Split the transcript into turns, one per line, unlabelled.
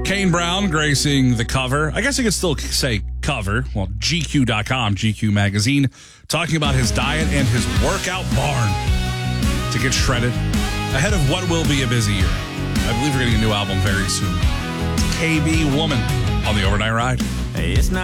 Kane Brown gracing the cover. I guess I could still say cover. Well, GQ.com, GQ magazine, talking about his diet and his workout barn to get shredded ahead of what will be a busy year. I believe we're getting a new album very soon. KB Woman on the Overnight Ride.
It's not